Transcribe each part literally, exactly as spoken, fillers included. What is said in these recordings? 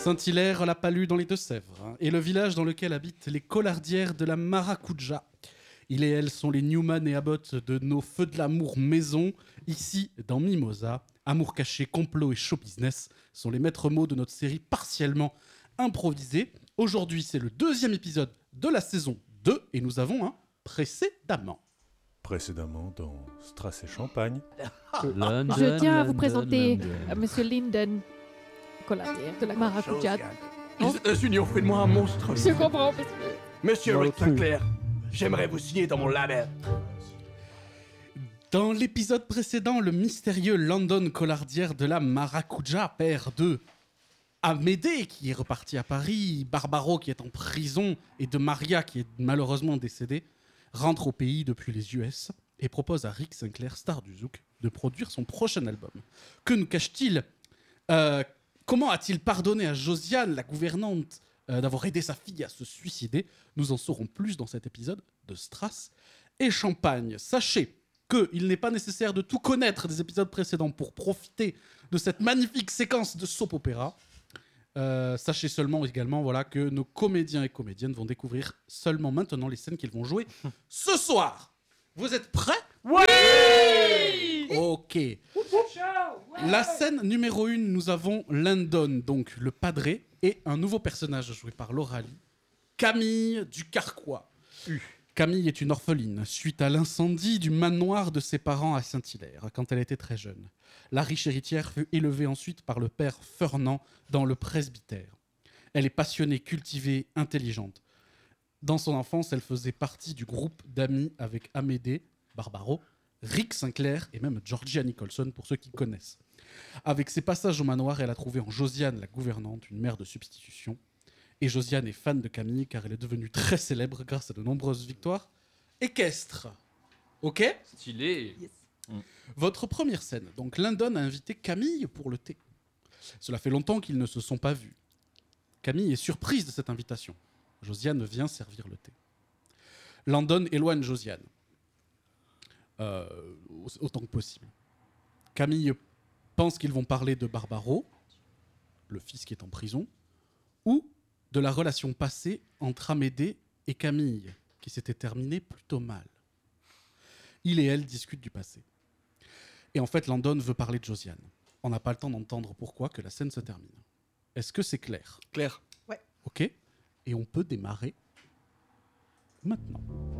Saint-Hilaire, la Palue dans les Deux-Sèvres, hein, est le village dans lequel habitent les Collardières de la Maracuja. Ils et elles sont les Newman et Abbott de nos feux de l'amour maison. Ici, dans Mimosa, amour caché, complot et show business sont les maîtres mots de notre série partiellement improvisée. Aujourd'hui, c'est le deuxième épisode de la saison deux et nous avons un précédemment. Précédemment dans Strass et Champagne. London, Je tiens à vous London, présenter London. euh, Monsieur Linden, collardière de la Maracuja. Les États-Unis ont fait de moi un monstre. Je comprends, monsieur. Monsieur Rick Sinclair, j'aimerais vous signer dans mon label. Dans l'épisode précédent, le mystérieux London Collardière de la Maracuja, père de Amédée qui est reparti à Paris, Barbaro qui est en prison et de Maria qui est malheureusement décédée, rentre au pays depuis les U S et propose à Rick Sinclair, star du zouk, de produire son prochain album. Que nous cache-t-il ? Euh, Comment a-t-il pardonné à Josiane, la gouvernante, euh, d'avoir aidé sa fille à se suicider ? Nous en saurons plus dans cet épisode de Strass et Champagne. Sachez qu'il n'est pas nécessaire de tout connaître des épisodes précédents pour profiter de cette magnifique séquence de soap opéra. Euh, sachez seulement également voilà, que nos comédiens et comédiennes vont découvrir seulement maintenant les scènes qu'ils vont jouer ce soir. Vous êtes prêts ? Oui ! Ok. La scène numéro une, nous avons London, donc le padré, et un nouveau personnage joué par Laura Lee, Camille du Carquois. U. Camille est une orpheline, suite à l'incendie du manoir de ses parents à Saint-Hilaire, quand elle était très jeune. La riche héritière fut élevée ensuite par le père Fernand dans le presbytère. Elle est passionnée, cultivée, intelligente. Dans son enfance, elle faisait partie du groupe d'amis avec Amédée, Barbaro, Rick Sinclair et même Georgia Nicholson, pour ceux qui connaissent. Avec ses passages au manoir, elle a trouvé en Josiane, la gouvernante, une mère de substitution. Et Josiane est fan de Camille car elle est devenue très célèbre grâce à de nombreuses victoires équestres. Ok ? Stylé. Yes. Mm. Votre première scène. Donc London a invité Camille pour le thé. Cela fait longtemps qu'ils ne se sont pas vus. Camille est surprise de cette invitation. Josiane vient servir le thé. London éloigne Josiane. Euh, autant que possible. Camille pense qu'ils vont parler de Barbaro, le fils qui est en prison, ou de la relation passée entre Amédée et Camille, qui s'était terminée plutôt mal. Il et elle discutent du passé. Et en fait, London veut parler de Josiane. On n'a pas le temps d'entendre pourquoi que la scène se termine. Est-ce que c'est clair ? Claire. Ok ? Et on peut démarrer maintenant.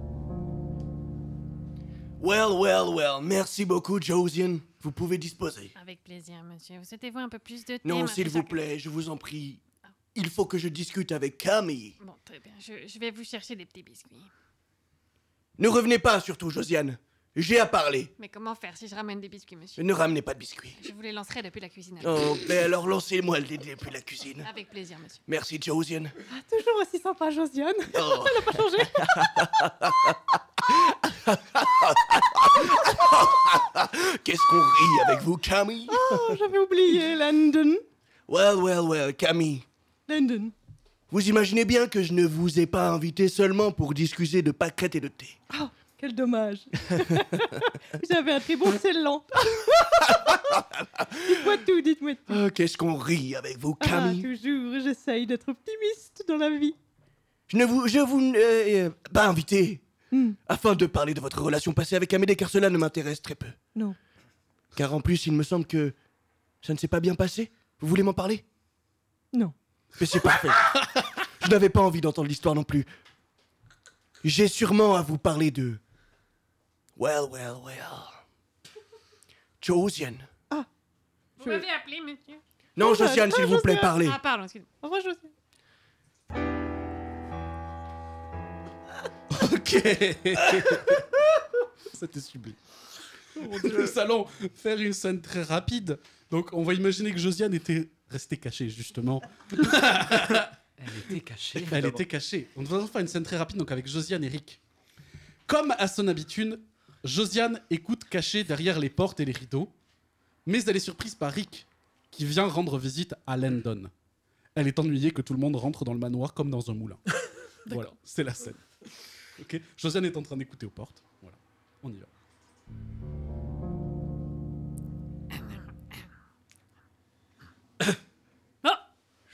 Well, well, well, merci beaucoup, Josiane. Vous pouvez disposer. Avec plaisir, monsieur. Vous souhaitez-vous un peu plus de thé Non, ma s'il chère vous plaît, je vous en prie. Il faut que je discute avec Camille. Bon, très bien. Je, je vais vous chercher des petits biscuits. Ne revenez pas, surtout, Josiane. J'ai à parler. Mais comment faire si je ramène des biscuits, monsieur ? Ne ramenez pas de biscuits. Je vous les lancerai depuis la cuisine. Oh, ben alors lancez-moi le dé depuis la cuisine. Avec plaisir, monsieur. Merci, Josiane. Toujours aussi sympa, Josiane. Oh. Elle n'a pas changé. Qu'est-ce qu'on rit avec vous, Camille? Oh, j'avais oublié, London. Well, well, well, Camille. London. Vous imaginez bien que je ne vous ai pas invité seulement pour discuter de pâquerettes et de thé. Oh, quel dommage. J'avais un très bon excellent. Dites-moi tout, dites-moi tout. Oh, qu'est-ce qu'on rit avec vous, Ah, Camille? toujours, j'essaye d'être optimiste dans la vie. Je ne vous... Je vous... euh, euh, pas invité. Hmm. Afin de parler de votre relation passée avec Amédée, car cela ne m'intéresse très peu. Non. Car en plus, il me semble que ça ne s'est pas bien passé. Vous voulez m'en parler? Non. Mais c'est parfait. Je n'avais pas envie d'entendre l'histoire non plus. J'ai sûrement à vous parler de... Well, well, well... Josiane. Vous m'avez appelé, monsieur ? Non, Oh, Josiane, bah, s'il vous plaît, Josiane. parlez. Ah, pardon, excusez-moi. Au revoir, Josiane. Ok. C'était sublime. Nous allons faire une scène très rapide. Donc, on va imaginer que Josiane était restée cachée, justement. Elle était cachée. Elle était cachée. On va faire une scène très rapide donc avec Josiane et Rick. Comme à son habitude, Josiane écoute cachée derrière les portes et les rideaux, mais elle est surprise par Rick, qui vient rendre visite à London. Elle est ennuyée que tout le monde rentre dans le manoir comme dans un moulin. Voilà, c'est la scène. Ok, Josiane est en train d'écouter aux portes. Voilà, on y va.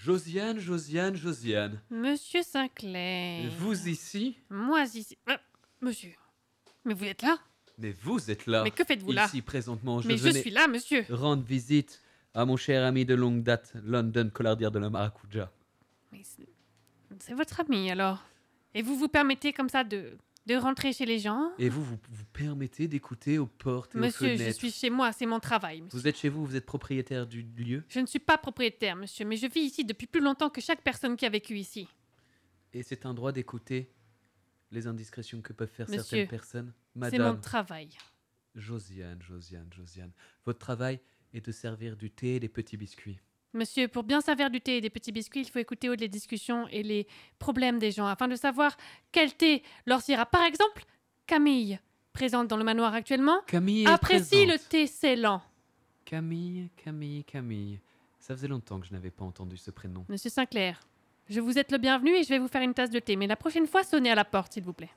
Josiane, Josiane, Josiane. Monsieur Sinclair. Vous ici? Moi ici. Euh, monsieur. Mais vous êtes là? Mais vous êtes là. Mais que faites-vous là? Ici, présentement, je Mais je venais suis là, monsieur. rendre visite à mon cher ami de longue date, London Collardière de la Maracuja. Mais c'est- c'est votre ami alors. Et vous vous permettez comme ça de, de rentrer chez les gens? Et vous, vous vous permettez d'écouter aux portes et aux Monsieur, je fenêtres. suis chez moi, c'est mon travail. Monsieur. Vous êtes chez vous, vous êtes propriétaire du lieu. Je ne suis pas propriétaire, monsieur, mais je vis ici depuis plus longtemps que chaque personne qui a vécu ici. Et c'est un droit d'écouter les indiscrétions que peuvent faire Monsieur, certaines personnes. C'est mon Madame travail. Josiane, Josiane, Josiane, votre travail est de servir du thé et des petits biscuits. Monsieur, pour bien servir du thé et des petits biscuits, il faut écouter les discussions et les problèmes des gens afin de savoir quel thé leur ira. Par exemple, Camille, présente dans le manoir actuellement, Camille est apprécie le présente. thé scellant. Camille, Camille, Camille. Ça faisait longtemps que je n'avais pas entendu ce prénom. Monsieur Sinclair, je vous êtes le bienvenu et je vais vous faire une tasse de thé. Mais la prochaine fois, sonnez à la porte, s'il vous plaît.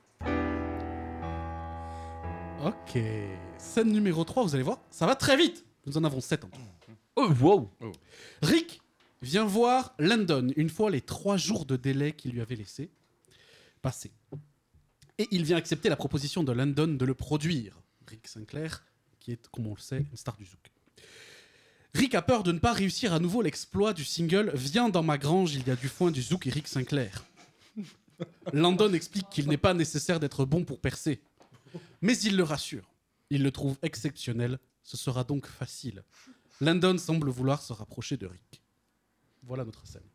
Ok. Scène numéro trois, vous allez voir, ça va très vite. Nous en avons sept en tout. Oh, wow! Rick vient voir Landon une fois les trois jours de délai qu'il lui avait laissé passer. Et il vient accepter la proposition de Landon de le produire. Rick Sinclair, qui est, comme on le sait, une star du zouk. Rick a peur de ne pas réussir à nouveau l'exploit du single « Viens dans ma grange, il y a du foin, du zouk et Rick Sinclair ». Landon explique qu'il n'est pas nécessaire d'être bon pour percer. Mais il le rassure. Il le trouve exceptionnel. Ce sera donc facile. Landon semble vouloir se rapprocher de Rick. Voilà notre scène.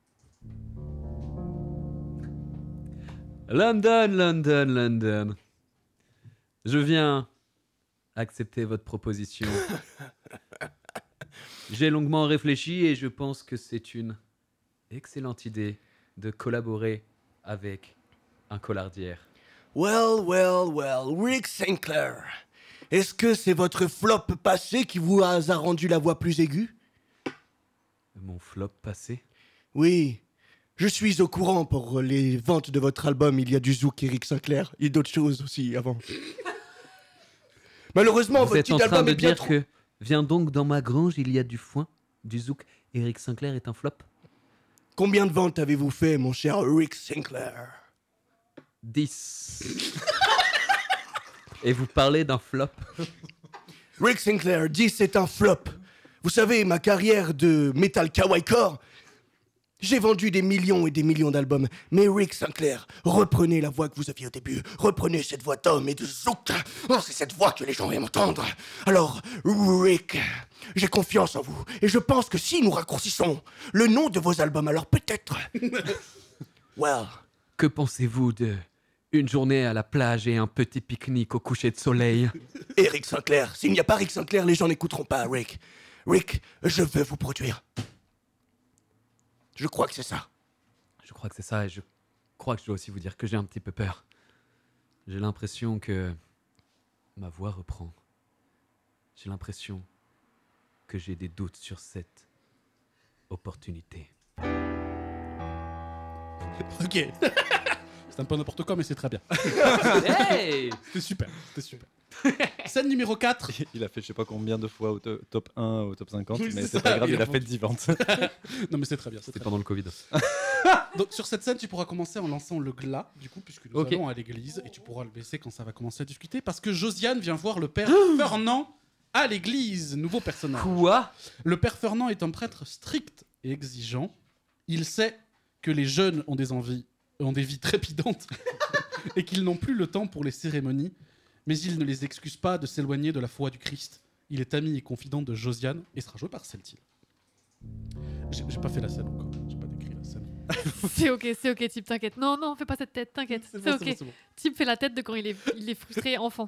London, London, London. Je viens accepter votre proposition. J'ai longuement réfléchi et je pense que c'est une excellente idée de collaborer avec un collardière. Well, well, well, Rick Sinclair. Est-ce que c'est votre flop passé qui vous a rendu la voix plus aiguë? Mon flop passé? Oui. Je suis au courant pour les ventes de votre album. Il y a du zouk et Rick Sinclair. Il y a d'autres choses aussi avant. Malheureusement, Vous votre êtes en petit train album de est bien dire trop... que viens donc dans ma grange, il y a du foin, du zouk. Eric Sinclair est un flop? Combien de ventes avez-vous fait, mon cher Rick Sinclair? dix. Et vous parlez d'un flop? Rick Sinclair, dix c'est un flop. Vous savez, ma carrière de metal kawaii core, j'ai vendu des millions et des millions d'albums. Mais Rick Sinclair, reprenez la voix que vous aviez au début. Reprenez cette voix d'homme et de zouk. Oh, c'est cette voix que les gens aiment entendre. Alors, Rick, j'ai confiance en vous. Et je pense que si nous raccourcissons le nom de vos albums, alors peut-être... well... Que pensez-vous de une journée à la plage et un petit pique-nique au coucher de soleil? Et Rick Sinclair, s'il n'y a pas Rick Sinclair, les gens n'écouteront pas Rick. Rick, je veux vous produire. Je crois que c'est ça. Je crois que c'est ça et je crois que je dois aussi vous dire que j'ai un petit peu peur. J'ai l'impression que ma voix reprend. J'ai l'impression que j'ai des doutes sur cette opportunité. Ok. C'est un peu n'importe quoi, mais c'est très bien. Hey! C'était super. C'était super. Scène numéro quatre. Il a fait je sais pas combien de fois au to- top un, au top cinquante, Oui, mais c'est c'est ça, pas grave, il il a a fait dix ventes. Non, mais c'est très bien. C'est C'était très pendant le Covid. bien. Donc, sur cette scène, tu pourras commencer en lançant le glas, du coup, puisque nous Ok. allons à l'église, et tu pourras le baisser quand ça va commencer à discuter, parce que Josiane vient voir le père Fernand à l'église. Nouveau personnage. Quoi? Le père Fernand est un prêtre strict et exigeant. Il sait que les jeunes ont des envies, ont des vies trépidantes et qu'ils n'ont plus le temps pour les cérémonies, mais il ne les excuse pas de s'éloigner de la foi du Christ. Il est ami et confident de Josiane et sera joué par Celtil. J'ai j'ai pas fait la scène encore, j'ai pas décrit la scène. C'est ok, c'est ok, type, t'inquiète. Non, non, fais pas cette tête, t'inquiète. C'est bon, ok. bon, c'est bon. Type fait la tête de quand il est, il est frustré enfant.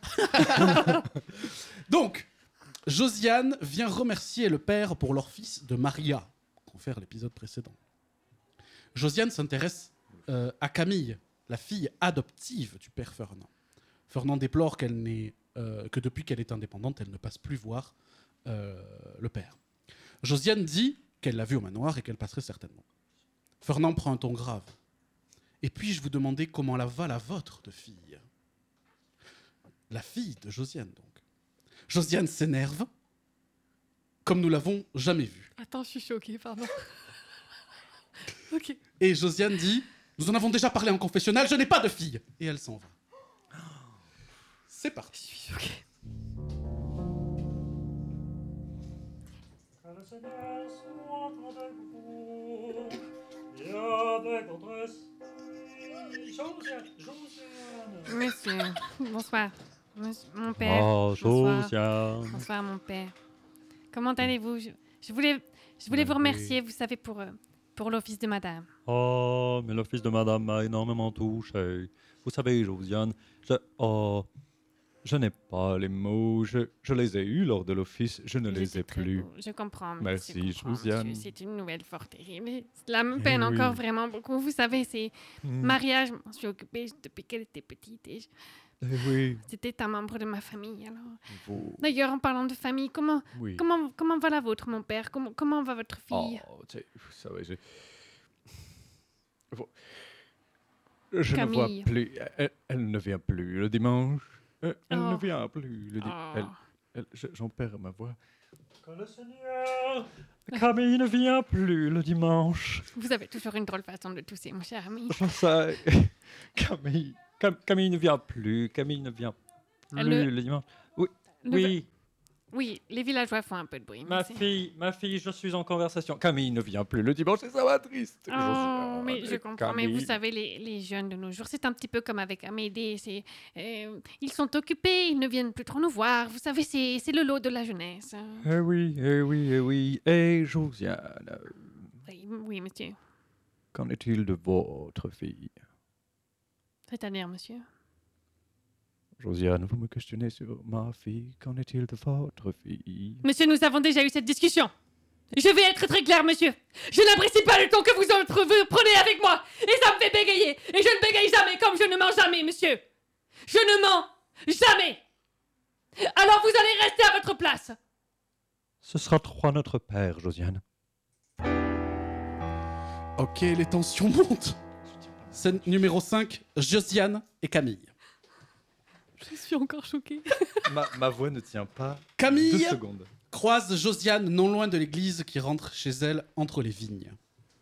Donc, Josiane vient remercier le père pour leur fils de Maria, confère l'épisode précédent. Josiane s'intéresse euh, à Camille, la fille adoptive du père Fernand. Fernand déplore qu'elle n'est, euh, que depuis qu'elle est indépendante, elle ne passe plus voir euh, le père. Josiane dit qu'elle l'a vu au manoir et qu'elle passerait certainement. Fernand prend un ton grave. Et puis-je vous demander comment la va la vôtre de fille? La fille de Josiane, donc. Josiane s'énerve, comme nous l'avons jamais vu. Attends, je suis choquée, pardon. Ok. Et Josiane dit « Nous en avons déjà parlé en confessionnal, je n'ai pas de fille !» Et elle s'en va. C'est parti. Ok. Monsieur, bonsoir. Monsieur- mon père. Oh, bonsoir. Josiane. Bonsoir, mon père. Comment allez-vous je, je voulais, je voulais vous remercier, vous savez, pour, euh, pour l'office de madame. Oh, mais le fils de madame m'a énormément touché. Vous savez, Josiane, je, oh, je n'ai pas les mots. Je, je les ai eus lors de l'office, je ne Vous les étiez ai très plus. beau. Je comprends. Merci, monsieur, je comprends, Josiane. monsieur. C'est une nouvelle fort terrible. Cela me Eh peine oui. encore vraiment beaucoup. Vous savez, c'est Hmm. mariage. Je m'en suis occupée depuis qu'elle était petite. Et je- Eh oui. c'était un membre de ma famille. Alors, Vous- d'ailleurs, en parlant de famille, comment, oui. comment, comment va la vôtre, mon père? Comment, comment va votre fille? Oh, tu sais, vous savez, je... Vous- Je ne Camille. vois plus. Elle, elle ne vient plus le dimanche. Elle, elle Oh. ne vient plus le dimanche. Oh. Elle, elle- je- j'en perds ma voix. Que le Seigneur, Camille ne vient plus le dimanche. Vous avez toujours une drôle façon de tousser, mon cher ami. Je sais. Camille, Cam- Camille ne vient plus. Camille ne vient plus Elle ne- le dimanche. Oui, Le- oui. Oui, les villageois font un peu de bruit. mais Ma c'est- fille, ma fille, je suis en conversation. Camille ne vient plus le dimanche et ça va triste. Oh, mais je comprends. Mais vous Camille. savez, les, les jeunes de nos jours, c'est un petit peu comme avec Amédée. C'est, euh, ils sont occupés, ils ne viennent plus trop nous voir. Vous savez, c'est, c'est le lot de la jeunesse. Eh oui, eh oui, eh oui. Et Josiane, euh, Oui, oui, monsieur. qu'en est-il de votre fille? C'est-à-dire, monsieur. Josiane, vous me questionnez sur ma fille. Qu'en est-il de votre fille? Monsieur, nous avons déjà eu cette discussion. Je vais être très clair, monsieur. Je n'apprécie pas le ton que vous entre- prenez avec moi. Et ça me fait bégayer. Et je ne bégaye jamais comme je ne mens jamais, monsieur. Je ne mens jamais. Alors vous allez rester à votre place. Ce sera trois Notre Père, Josiane. Ok, les tensions montent. Scène numéro cinq, Josiane et Camille. Je suis encore choquée. ma, ma voix ne tient pas Camille deux secondes. croise Josiane non loin de l'église qui rentre chez elle entre les vignes.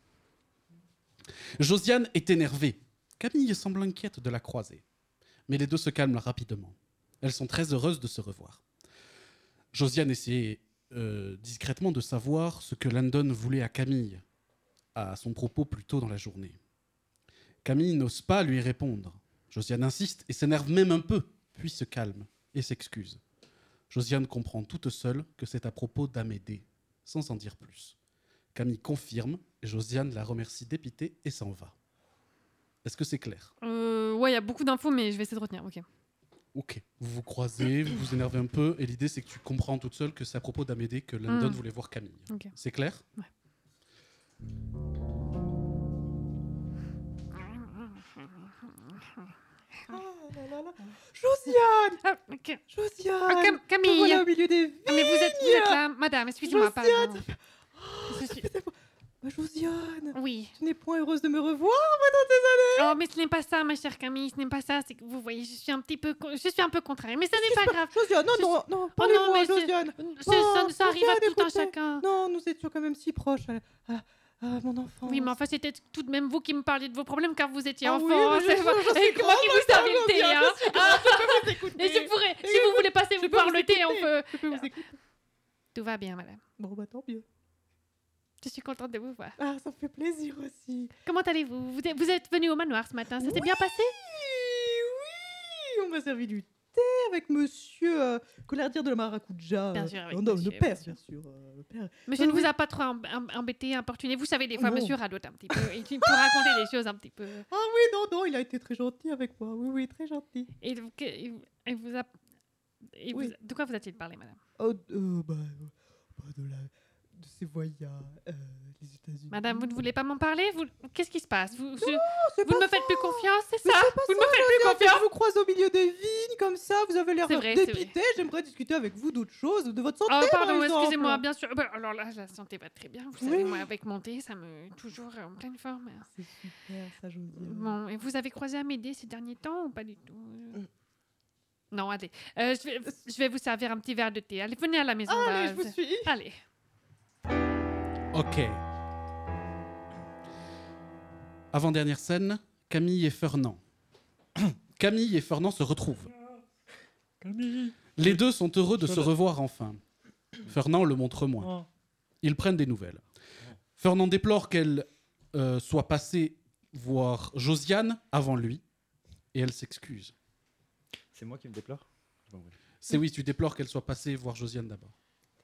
Josiane est énervée. Camille semble inquiète de la croiser. Mais les deux se calment rapidement. Elles sont très heureuses de se revoir. Josiane essaie euh, discrètement de savoir ce que Landon voulait à Camille, à son propos plus tôt dans la journée. Camille n'ose pas lui répondre. Josiane insiste et s'énerve même un peu, puis se calme et s'excuse. Josiane comprend toute seule que c'est à propos d'Amédée, sans en dire plus. Camille confirme et Josiane la remercie dépitée et s'en va. Est-ce que c'est clair? Euh, ouais, il y a beaucoup d'infos, mais je vais essayer de retenir. Ok. Ok. Vous vous croisez, vous vous énervez un peu, et l'idée c'est que tu comprends toute seule que c'est à propos d'Amédée que Landon Mm. voulait voir Camille. Ok. C'est clair? Ouais. Josiane, Ah, ok. Josiane, Ah, Cam- te Camille. voilà au milieu des vignes. Ah, mais vous êtes, vous êtes là, madame, excusez-moi, Josiane, pardon. ça fait- Je ça suis- fait tellement- Bah, Josiane, Oui. tu n'es point heureuse de me revoir pendant tes années. Oh, mais ce n'est pas ça, ma chère Camille, ce n'est pas ça. C'est que vous voyez, je suis un petit peu, con- je suis un peu contraire, mais ça n'est pas grave. Josiane, non, Je non, non, non, parlez-moi, mais c'est- Josiane. Ce- ça, ça arrive à Josiane, tout un écoutez. chacun. Non, nous étions quand même si proches à, à- à mon enfant. Oui, mais enfin, c'était tout de même vous qui me parliez de vos problèmes car vous étiez Ah enfant. oui, mais je- c'est je- pas- je suis et que moi qui grande, vous servais le thé, Josiane, hein. je suis Ah, grande, je peux vous écouter. et je pourrais, si Et vous voulez passer je vous peux boire vous le thé, on écouter. peut. Je peux vous écouter. Tout va bien, madame. Bon, bah tant mieux. Je suis contente de vous voir. Ah, ça me fait plaisir aussi. Comment allez-vous vous êtes, vous êtes venu au manoir ce matin, ça s'est bien passé? Oui, on m'a servi du thé avec monsieur euh, Collardière de la Maracuja. Bien euh, sûr, avec non, non, monsieur, le père, bien bien sûr. euh, le père. Monsieur Ah ne vous oui. a pas trop em- em- embêté, importuné. Vous savez, des fois, Non. monsieur radote un petit peu. Et il peut raconter des choses un petit peu. Ah oui, non, non, il a été très gentil avec moi. Oui, oui, très gentil. Et, donc, euh, il vous- il vous a. il Oui. vous a- De quoi vous a-t-il parlé, madame? Oh, euh, bah, euh, bah, de, la, de ses voyages, euh, les États-Unis. Madame, vous ne voulez pas m'en parler? Vous... Qu'est-ce qui se passe? Vous, je- c'est vous ne pas me faites ça. plus confiance, c'est Mais ça? c'est pas Vous ne ça, me faites plus Josiane, confiance? Je vous croise au milieu des vignes comme ça, vous avez l'air C'est vrai, c'est dépité. J'aimerais discuter avec vous d'autres choses, de votre santé. Oh, par pardon, exemple. excusez-moi, bien sûr. Bah, alors là, la santé va très bien. Vous savez, Oui. moi, avec mon thé, ça me. Toujours en pleine forme. C'est super, ça, Josiane. Bon, et vous avez croisé Amédée ces derniers temps ou pas du tout? Euh, Non, allez. Euh, je, vais, je vais vous servir un petit verre de thé. Allez, venez à la maison. Ah, là. allez, je vous C'est- suis. Allez. Ok. Avant-dernière scène, Camille et Fernand. Camille et Fernand se retrouvent. Camille. Les deux sont heureux de Je se le- revoir enfin. Fernand le montre moins. Oh. Ils prennent des nouvelles. Fernand déplore qu'elle euh, soit passée voir Josiane avant lui et elle s'excuse. C'est moi qui me déplore. C'est oui, tu déplores qu'elle soit passée voir Josiane d'abord.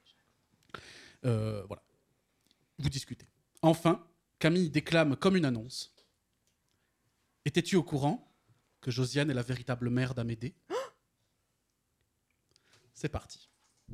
Euh, voilà. Vous discutez. Enfin, Camille déclame comme une annonce. Étais-tu au courant que Josiane est la véritable mère d'Amédée? C'est parti.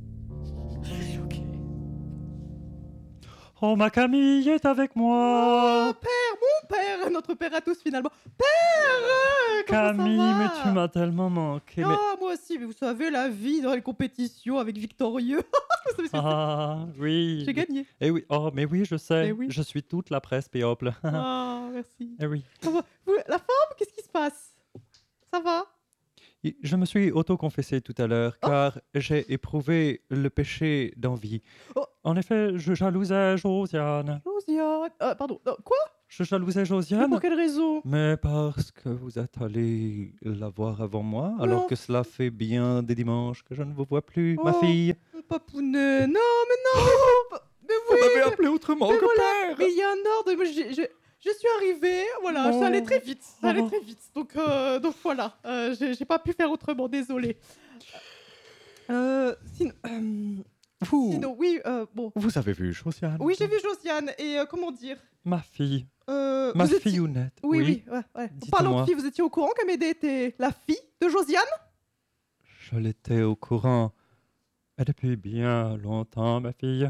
Oh, ma Camille est avec moi. Oh, père, mon père, notre père à tous finalement. Père, euh, comment Camille, ça va? mais tu m'as tellement manqué. mais- Ah, moi aussi, mais vous savez, la vie dans les compétitions avec Victorieux. Vous savez ce que c'est? Ah, oui. J'ai gagné. Eh oui, oh, mais oui, je sais. Eh oui. Je suis toute la presse, Péople. Ah, merci. Eh oui. Ça va? Vous- La forme, qu'est-ce qui se passe? Ça va? Et Je me suis auto-confessé tout à l'heure car j'ai éprouvé le péché d'envie. Oh. En effet, je jalousais Josiane. Josiane. Euh, pardon, non, quoi? Je jalousais Mais Josiane. pour quelle raison? Mais parce que vous êtes allé la voir avant moi, alors Non. que cela fait bien des dimanches que je ne vous vois plus, ma Oh. fille. Papounet, non, mais non, mais, pas- mais oui, Vous m'avez mais- appelé autrement mais que voilà, père. mais il y a un ordre, moi, j'ai- j'ai- je suis arrivée, voilà, Oh. ça allait très vite, ça allait Oh. très vite, donc, euh, donc voilà, euh, j'ai j'ai pas pu faire autrement, désolé. Euh, sinon, euh, Vous, sinon, oui, euh, bon, vous avez vu Josiane? oui, j'ai vu Josiane, et euh, comment dire, Ma fille. euh, Ma vous étiez- fillounette. Oui, oui, ouais, ouais. Dites-moi. Parlant de fille, vous étiez au courant qu'Amédée était la fille de Josiane? Je l'étais au courant. Et depuis bien longtemps, ma fille.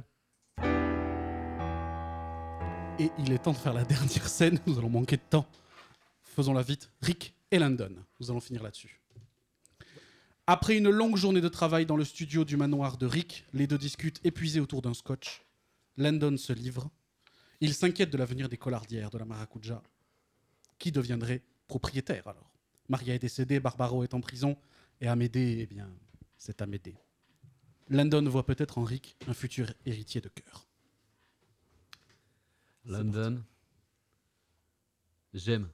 Et il est temps de faire la dernière scène. Nous allons manquer de temps. Faisons-la vite. Rick et Landon. Nous allons finir là-dessus. Après une longue journée de travail dans le studio du manoir de Rick, les deux discutent épuisés autour d'un scotch. Landon se livre. Il s'inquiète de l'avenir des Collardières de la Maracuja. Qui deviendrait propriétaire alors? Maria est décédée, Barbaro est en prison, et Amédée, eh bien, c'est Amédée. Landon voit peut-être en Rick un futur héritier de cœur. London. J'aime.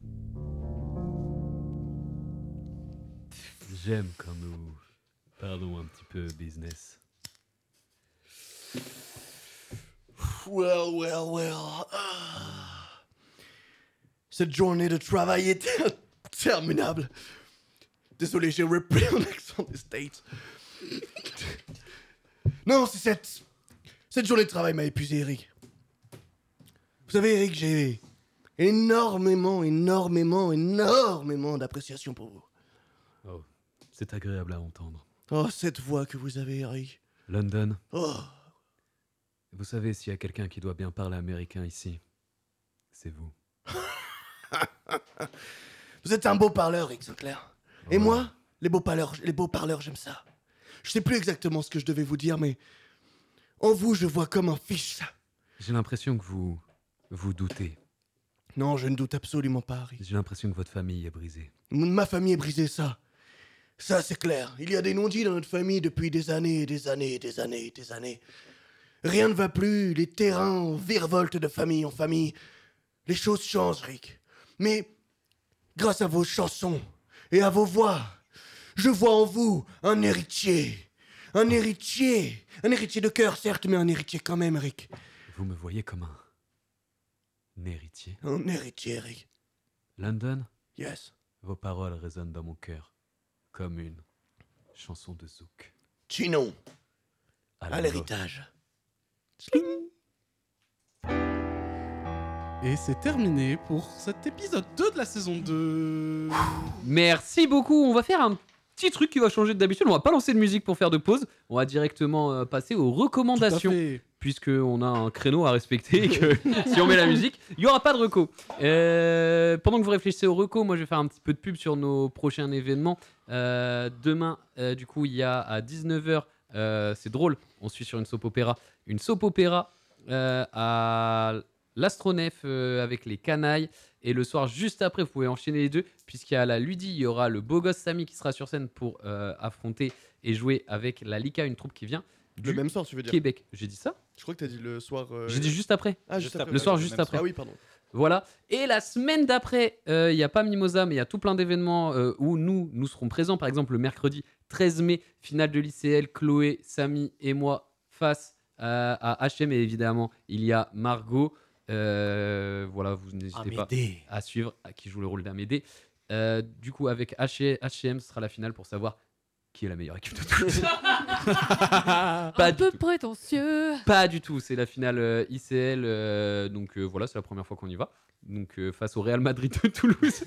J'aime quand nous parlons un petit peu business. Well, well, well. Ah. Cette journée de travail était interminable. Désolé, j'ai repris mon accent des States. Non, c'est cette... Cette journée de travail m'a épuisé, Eric. Vous savez, Eric, j'ai énormément, énormément, énormément d'appréciation pour vous. Oh, c'est agréable à entendre. Oh, cette voix que vous avez, Eric. London, Oh, vous savez s'il y a quelqu'un qui doit bien parler américain ici, c'est vous. vous êtes un beau parleur, Eric Sinclair. Et Oh. moi, les beaux parleurs, les beaux parleurs, j'aime ça. Je sais plus exactement ce que je devais vous dire, mais en vous, je vois comme un fils. J'ai l'impression que vous vous doutez. Non, je ne doute absolument pas, Harry. J'ai l'impression que votre famille est brisée. Ma famille est brisée, ça. Ça, c'est clair. Il y a des non-dits dans notre famille depuis des années et des années et des années et des années. Rien ne va plus, les terrains virevoltent de famille en famille. Les choses changent, Rick. Mais, grâce à vos chansons et à vos voix, je vois en vous un héritier. Un héritier. Un héritier de cœur, certes, mais un héritier quand même, Rick. Vous me voyez comme un, un héritier. Un héritier, Rick. London, Yes. vos paroles résonnent dans mon cœur comme une chanson de zouk. Chinon, À à la l'héritage. Et c'est terminé pour cet épisode deux de la saison deux. Merci beaucoup. On va faire un petit truc qui va changer d'habitude. On va pas lancer de musique pour faire de pause. On va directement euh, passer aux recommandations. Tout à fait. Puisqu'on a un créneau à respecter et que si on met la musique, il n'y aura pas de reco. Euh, pendant que vous réfléchissez aux reco, moi je vais faire un petit peu de pub sur nos prochains événements. Euh, demain, euh, du coup, il y a à dix-neuf heures, euh, c'est drôle, on suit sur une soap opéra, une soap opéra euh, à l'Astronef euh, avec les canailles. Et le soir, juste après, vous pouvez enchaîner les deux, puisqu'il y a la Ludie, il y aura le beau gosse Samy qui sera sur scène pour euh, affronter et jouer avec la Lika, une troupe qui vient Le du même soir, tu veux dire? Québec. J'ai dit ça? Je crois que t'as dit le soir. euh, J'ai dit juste après. Ah, juste après. Le soir, ouais, juste même après. soir. Ah oui, pardon. Voilà. Et la semaine d'après, il euh, n'y a pas Mimosa, mais il y a tout plein d'événements euh, où nous, nous serons présents. Par exemple, le mercredi treize mai, finale de l'I C L, Chloé, Samy et moi face à, à H M. Et évidemment, il y a Margot. Euh, voilà, vous n'hésitez pas à suivre, à qui joue le rôle d'Amédée. Euh, du coup, avec H M, ce sera la finale pour savoir qui est la meilleure équipe de tous. Pas un peu tout. Prétentieux. Pas du tout, c'est la finale euh, I C L, euh, donc euh, voilà, c'est la première fois qu'on y va. Donc euh, face au Real Madrid de Toulouse.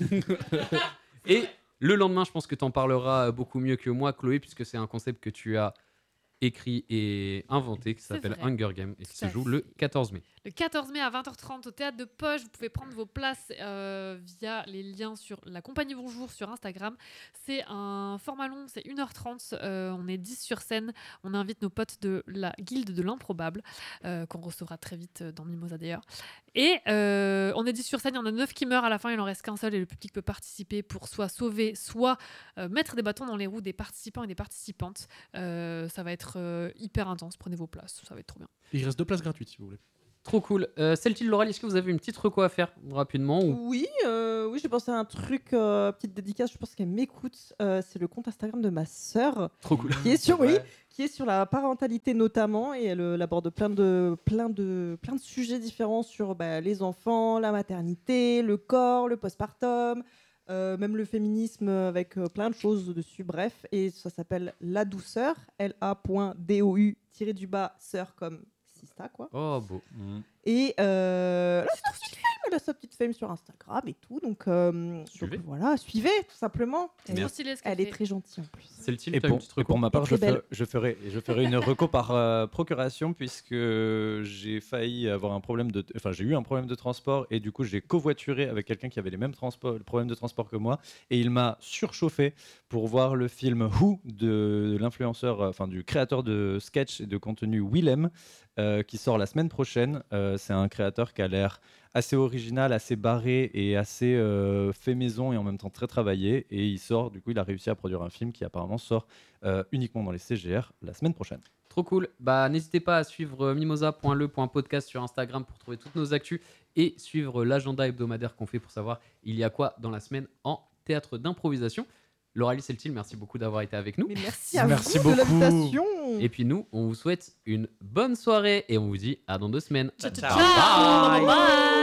Et le lendemain, je pense que tu en parleras beaucoup mieux que moi, Chloé, puisque c'est un concept que tu as écrit et inventé qui s'appelle Hunger Games et qui se joue le quatorze mai. Le quatorze mai à vingt heures trente au Théâtre de Poche. Vous pouvez prendre vos places euh, via les liens sur la compagnie Bonjour sur Instagram. C'est un format long, c'est une heure trente. Euh, on est dix sur scène. On invite nos potes de la Guilde de l'Improbable, euh, qu'on recevra très vite dans Mimosa d'ailleurs. Et euh, on est dix sur scène, il y en a neuf qui meurent à la fin, il n'en reste qu'un seul et le public peut participer pour soit sauver, soit euh, mettre des bâtons dans les roues des participants et des participantes. Euh, ça va être euh, hyper intense, prenez vos places, ça va être trop bien. Et il reste deux places gratuites si vous voulez. Trop cool. Euh, Celle-t-il, Laurel, est-ce que vous avez une petite reco à faire rapidement ou... Oui, euh, oui, j'ai pensé à un truc, euh, petite dédicace, je pense qu'elle m'écoute. Euh, c'est le compte Instagram de ma sœur. Trop cool. Qui est sur, oui, qui est sur la parentalité notamment, et elle, elle aborde plein de, plein, de, plein de sujets différents sur bah, les enfants, la maternité, le corps, le postpartum, euh, même le féminisme avec euh, plein de choses dessus, bref. Et ça s'appelle La Douceur, L A D O U tiré du bas, sœur comme Sista, quoi. Oh, beau. Mmh. Et euh, là, c'est petite fame, elle a sa petite fame sur Instagram et tout, donc, euh, suivez. donc voilà, suivez tout simplement. Elle, est, elle est très gentille en plus. Celle-ci, et, pour, et pour ma part, je, fer, je, ferai, je ferai une reco par euh, procuration puisque j'ai failli avoir un problème de, enfin j'ai eu un problème de transport et du coup j'ai covoituré avec quelqu'un qui avait les mêmes transports, problèmes de transport que moi et il m'a surchauffé pour voir le film Who de l'influenceur, enfin du créateur de sketch et de contenu Willem. Euh, qui sort la semaine prochaine. Euh, c'est un créateur qui a l'air assez original, assez barré et assez euh, fait maison et en même temps très travaillé. Et il sort, du coup, il a réussi à produire un film qui apparemment sort euh, uniquement dans les C G R la semaine prochaine. Trop cool. Bah, n'hésitez pas à suivre mimosa point le point podcast sur Instagram pour trouver toutes nos actus et suivre l'agenda hebdomadaire qu'on fait pour savoir il y a quoi dans la semaine en théâtre d'improvisation. Lauralie Celtil, merci beaucoup d'avoir été avec nous. Mais merci à merci vous beaucoup. de l'invitation. Et puis nous, on vous souhaite une bonne soirée et on vous dit à dans deux semaines. Ciao, ciao. Bye. Bye.